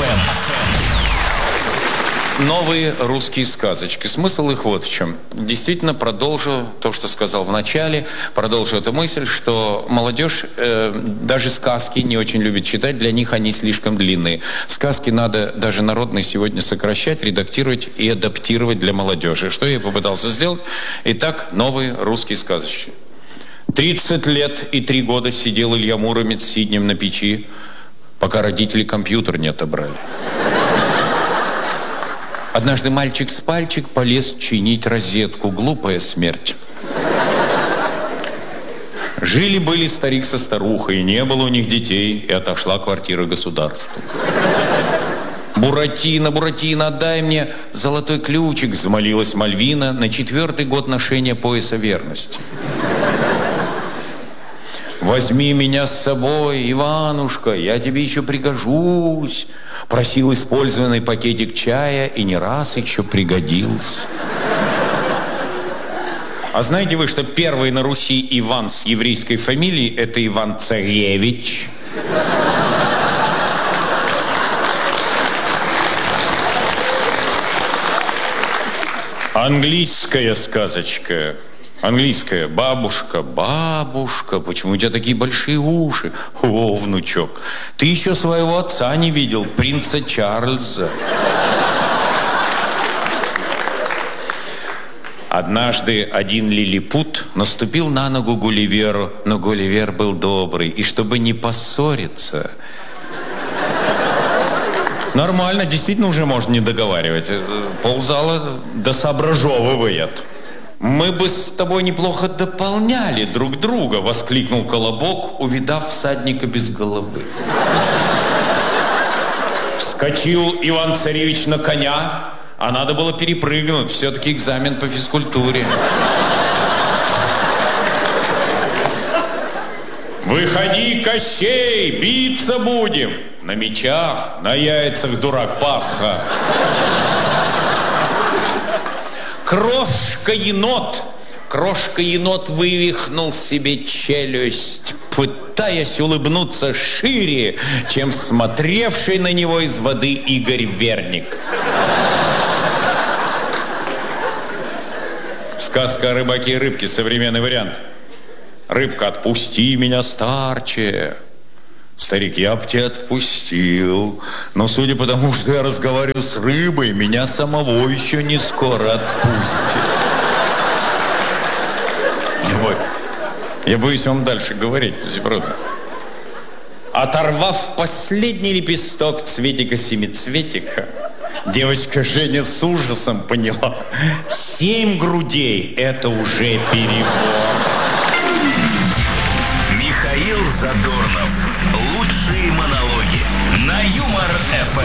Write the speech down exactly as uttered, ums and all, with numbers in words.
Новые русские сказочки. Смысл их вот в чем. Действительно, продолжу то, что сказал в начале, продолжу эту мысль, что молодежь э, даже сказки не очень любит читать, для них они слишком длинные. Сказки надо даже народные сегодня сокращать, редактировать и адаптировать для молодежи. Что я попытался сделать? Итак, новые русские сказочки. тридцать лет и три года сидел Илья Муромец сиднем на печи, пока родители компьютер не отобрали. Однажды мальчик с пальчик полез чинить розетку. Глупая смерть. Жили-были старик со старухой, не было у них детей, и отошла квартира государству. «Буратино, Буратино, отдай мне золотой ключик», взмолилась Мальвина на четвертый год ношения пояса верности. «Возьми меня с собой, Иванушка, я тебе еще пригожусь», просил использованный пакетик чая и не раз еще пригодился. А знаете вы, что первый на Руси Иван с еврейской фамилией – это Иван-Царевич? Английская сказочка. Английская. Бабушка, бабушка, почему у тебя такие большие уши? О, внучок, ты еще своего отца не видел, принца Чарльза. Однажды один лилипут наступил на ногу Гулливеру, но Гулливер был добрый, и чтобы не поссориться... Нормально, действительно уже можно не договаривать. Ползала досоображевывает. «Мы бы с тобой неплохо дополняли друг друга», — воскликнул Колобок, увидав всадника без головы. Вскочил Иван-Царевич на коня, а надо было перепрыгнуть, все-таки экзамен по физкультуре. «Выходи, Кощей, биться будем!» «На мечах, на яйцах, дурак, Пасха!» Крошка-енот, крошка-енот вывихнул себе челюсть, пытаясь улыбнуться шире, чем смотревший на него из воды Игорь Верник. Сказка о рыбаке и рыбке, современный вариант. «Рыбка, отпусти меня, старче». «Старик, я б тебя отпустил, но судя по тому, что я разговариваю с рыбой, меня самого еще не скоро отпустит». Я, бо... я боюсь вам дальше говорить, правда. Оторвав последний лепесток цветика-семицветика, девочка Женя с ужасом поняла: семь грудей – это уже перебор. Михаил Задорнов. Лучшие монологи на Юмор-ФМ.